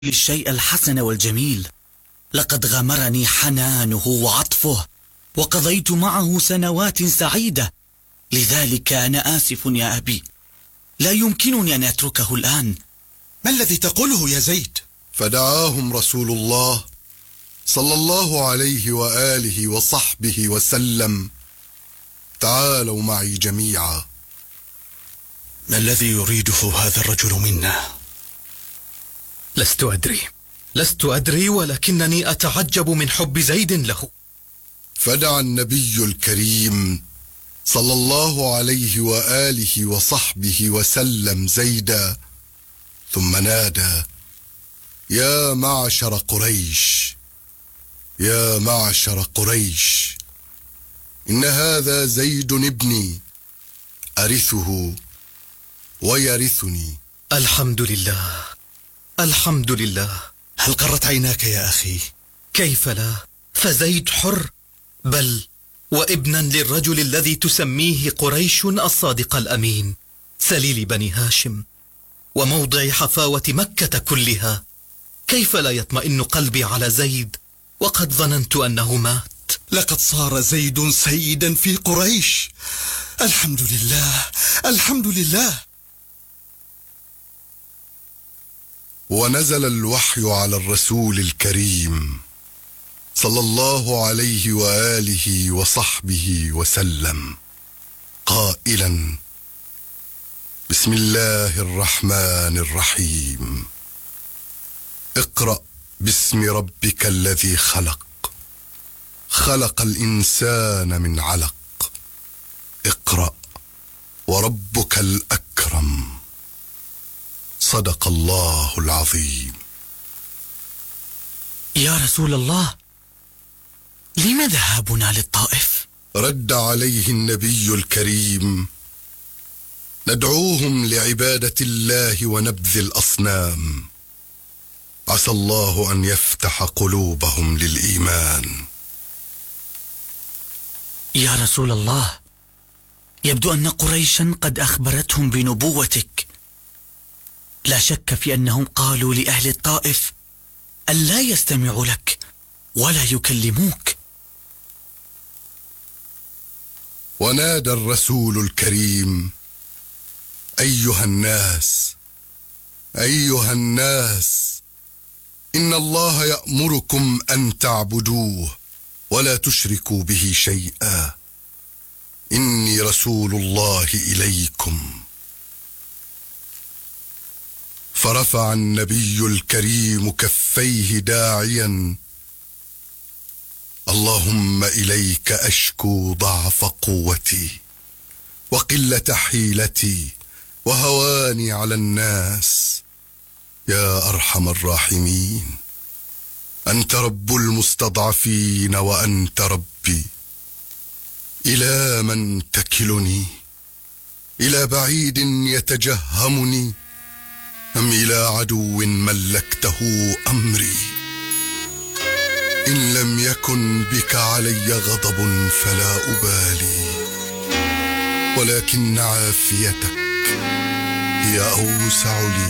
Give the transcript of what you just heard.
الشيء الحسن والجميل. لقد غمرني حنانه وعطفه، وقضيت معه سنوات سعيدة. لذلك أنا آسف يا أبي، لا يمكنني أن أتركه الآن. ما الذي تقوله يا زيد؟ فدعاهم رسول الله صلى الله عليه وآله وصحبه وسلم. تعالوا معي جميعا. ما الذي يريده هذا الرجل منا؟ لست أدري ولكنني أتعجب من حب زيد له. فدعا النبي الكريم صلى الله عليه وآله وصحبه وسلم زيدا، ثم نادى: يا معشر قريش، يا معشر قريش، إن هذا زيد ابني، أرثه ويرثني. الحمد لله، الحمد لله. هل قرت عيناك يا أخي؟ كيف لا، فزيد حر، بل وابنا للرجل الذي تسميه قريش الصادق الأمين، سليل بني هاشم، وموضع حفاوة مكة كلها. كيف لا يطمئن قلبي على زيد وقد ظننت أنه مات؟ لقد صار زيد سيدا في قريش. الحمد لله، الحمد لله. ونزل الوحي على الرسول الكريم صلى الله عليه وآله وصحبه وسلم قائلا: بسم الله الرحمن الرحيم. اقرأ باسم ربك الذي خلق، خلق الإنسان من علق. اقرأ وربك الأكرم. صدق الله العظيم. يا رسول الله، لم ذهابنا للطائف؟ رد عليه النبي الكريم: ندعوهم لعبادة الله ونبذ الأصنام، عسى الله أن يفتح قلوبهم للإيمان. يا رسول الله، يبدو أن قريشا قد أخبرتهم بنبوتك. لا شك في أنهم قالوا لأهل الطائف ألا يستمعوا لك ولا يكلموك. ونادى الرسول الكريم: أيها الناس، أيها الناس، إن الله يأمركم أن تعبدوه ولا تشركوا به شيئا. إني رسول الله إليكم. فرفع النبي الكريم كفيه داعيا: اللهم إليك أشكو ضعف قوتي وقلة حيلتي وهواني على الناس، يا أرحم الراحمين. أنت رب المستضعفين وأنت ربي. إلى من تكلني؟ إلى بعيد يتجهمني، أم إلى عدو ملكته أمري؟ إن لم يكن بك علي غضب فلا أبالي، ولكن عافيتك هي أوسع لي.